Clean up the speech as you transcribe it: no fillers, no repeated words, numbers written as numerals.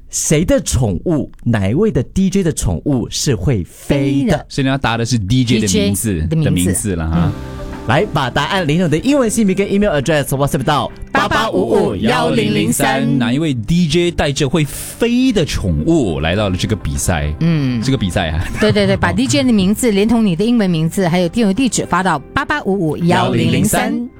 谁的宠物，哪一位的 DJ 的宠物是会飞的？ 所以你要答的是 DJ 的名字了哈。 来，把答案连同的英文姓名跟 email address WhatsApp 到 88551003。哪一位 DJ 带着会飞的宠物来到了这个比赛？这个比赛啊， 对，把 DJ 的名字连同你的英文名字还有电邮地址发到88551003。